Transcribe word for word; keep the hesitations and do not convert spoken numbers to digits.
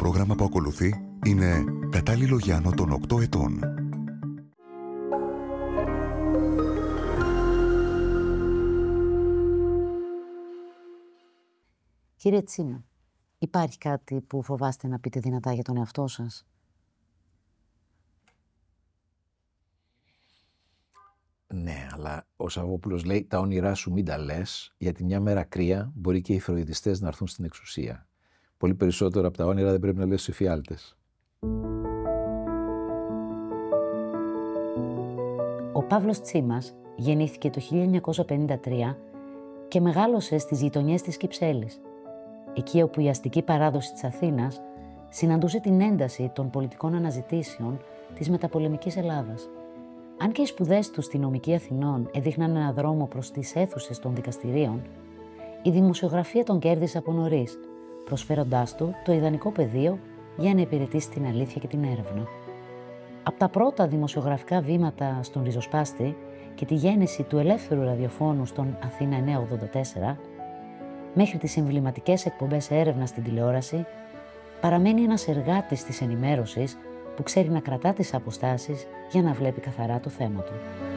πρόγραμμα που ακολουθεί είναι κατάλληλο για άνω των οκτώ ετών. Κύριε Τσίμα, υπάρχει κάτι που φοβάστε να πείτε δυνατά για τον εαυτό σας? Ναι, αλλά ο Σαββόπουλος λέει τα όνειρά σου μην τα λες, γιατί μια μέρα κρύα μπορεί και οι φροηδιστές να έρθουν στην εξουσία. Πολύ περισσότερο από τα όνειρα δεν πρέπει να λες στους εφιάλτες. Ο Παύλος Τσίμας γεννήθηκε το χίλια εννιακόσια πενήντα τρία και μεγάλωσε στις γειτονιές της Κυψέλης, εκεί όπου η αστική παράδοση της Αθήνας συναντούσε την ένταση των πολιτικών αναζητήσεων της μεταπολεμικής Ελλάδας. Αν και οι σπουδές του στη νομική Αθηνών έδειχναν ένα δρόμο προς τις αίθουσες των δικαστηρίων, η δημοσιογραφία τον κέρδισε από νωρίς, προσφέροντάς του το ιδανικό πεδίο για να υπηρετήσει την αλήθεια και την έρευνα. Από τα πρώτα δημοσιογραφικά βήματα στον ριζοσπάστη και τη γέννηση του ελεύθερου ραδιοφώνου στον Αθήνα εννιακόσια ογδόντα τέσσερα, μέχρι τις εμβληματικές εκπομπές έρευνας στην τηλεόραση, παραμένει ένας εργάτης της ενημέρωσης που ξέρει να κρατά τις αποστάσεις για να βλέπει καθαρά το θέμα του.